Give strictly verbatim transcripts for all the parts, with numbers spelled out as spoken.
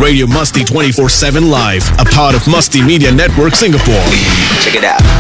Radio Musty twenty-four seven Live, a part of Musty Media Network Singapore. Check it out.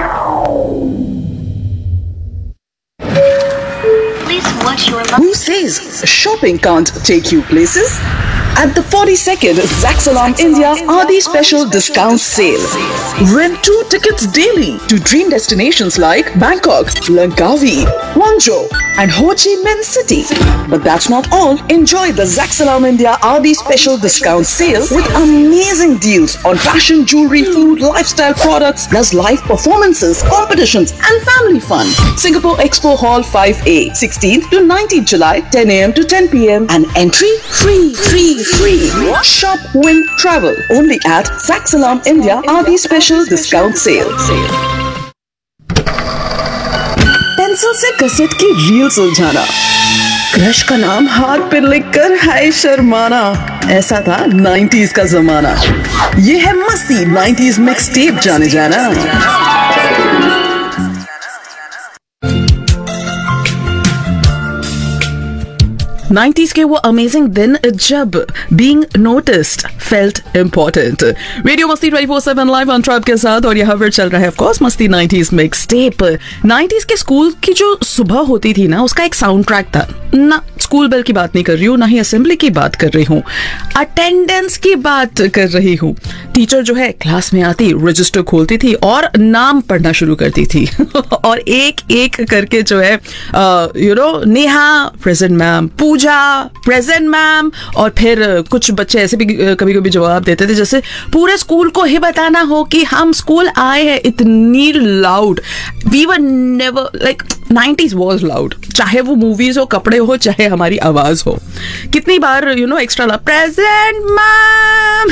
Who says shopping can't take you places? At the forty-second Zaxalam India Aadi Special Discount Sale. Rent two tickets daily to dream destinations like Bangkok, Langkawi, Guangzhou and Ho Chi Minh City. But that's not all. Enjoy the Zaxalam India Aadi Special Discount Sale with amazing deals on fashion, jewelry, food, lifestyle products, plus live performances, competitions and family fun. Singapore Expo Hall five A, sixteenth to nineteenth July, ten A M to ten P M and entry free, free, free. Shop, win, travel only at Zaxalam India Aadi Special Discount Sale. Pencil से cassette की reel सुलझाना, crush का नाम हाथ पे लिखकर हाय शर्माना, ऐसा था नाइंटीज़ का जमाना। ये है मस्ती नाइंटीज़ मिक्स टेप जाने जाना। नाइंटीज़ के वो अमेजिंग दिन जब being noticed felt important. Radio मस्ती twenty four seven live on trap के साथ और यहाँ पर चल रहा है ऑफ कोर्स मस्ती नाइंटीज़ मिक्स टेप। नाइंटीज़ के स्कूल की जो सुबह होती थी ना, उसका एक साउंड ट्रैक था ना। स्कूल बेल की बात नहीं कर रही हूँ, ना ही असेंबली की बात कर रही हूँ, अटेंडेंस की बात कर रही हूँ। टीचर जो है क्लास में आती, रजिस्टर खोलती थी और नाम पढ़ना शुरू करती थी और एक एक करके जो है you know Neha present ma'am, Puja present ma'am, और फिर कुछ बच्चे ऐसे भी कभी कभी जवाब देते थे जैसे पूरे स्कूल को ही बताना हो कि हम स्कूल आए हैं। इतनी loud, we were never like nineties was loud, चाहे वो मूवीज हो, कपड़े हो, चाहे हमारी आवाज हो। कितनी बार you know extra La present ma'am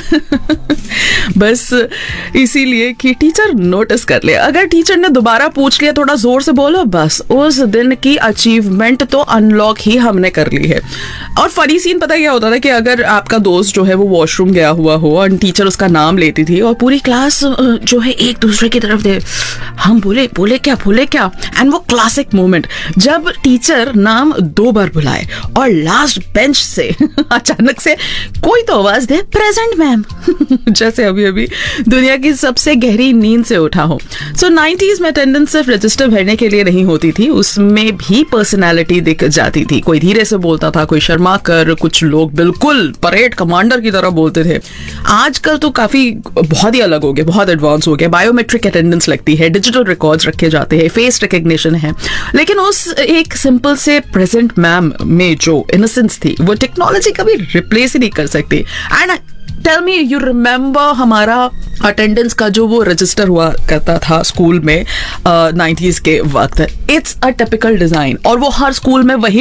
बस इसीलिए कि टीचर नोटिस कर ले। अगर टीचर ने दोबारा पूछ लिया थोड़ा जोर से बोलो, बस उस दिन की अचीवमेंट तो अनलॉक ही हमने कर ली है। और फनी सीन पता क्या होता था कि अगर आपका दोस्त जो है वो वॉशरूम गया हुआ हो और टीचर उसका नाम लेती थी और पूरी क्लास जो है एक दूसरे की तरफ दे, हम बोले बोले क्या बोले क्या एंड वो क्लासिक मोमेंट जब टीचर नाम दो बार बुलाए और लास्ट बेंच से अचानक से कोई तो आवाज दे प्रेजेंट मैम जैसे अभी अभी दुनिया की सबसे गहरी नींद से उठा हो। सो नाइंटीज़ में अटेंडेंस सिर्फ रजिस्टर भरने के लिए नहीं होती थी, उसमें भी पर्सनालिटी दिख जाती थी। कोई धीरे से बोलता था, कोई शर्मा कर, कुछ लोग बिल्कुल परेड कमांडर की तरह बोलते थे। आजकल तो काफी बहुत ही अलग हो गया, बहुत एडवांस हो गया। बायोमेट्रिक अटेंडेंस लगती है, डिजिटल रिकॉर्ड्स रखे जाते हैं, फेस रिकग्निशन है, लेकिन उस एक सिंपल से प्रेजेंट मैम में जो इनोसेंस थी वो टेक्नोलॉजी कभी रिप्लेस ही नहीं कर सकती। And tell me you remember हमारा अटेंडेंस का जो वो रजिस्टर हुआ करता था स्कूल में नाइंटीज़ के वक्त, इट्स अ टिपिकल डिजाइन और वो हर स्कूल में वही